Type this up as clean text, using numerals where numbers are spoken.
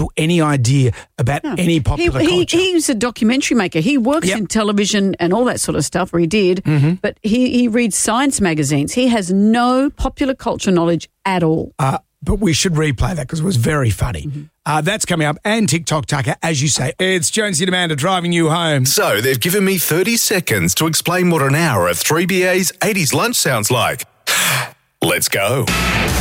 any idea about any popular culture. He's a documentary maker. He works in television and all that sort of stuff, or he did, but he reads science magazines. He has no popular culture knowledge at all. But we should replay that because it was very funny. That's coming up. And TikTok Tucker, as you say. It's Jonesy and Amanda driving you home. So they've given me 30 seconds to explain what an hour of 3BA's 80s lunch sounds like. Let's go.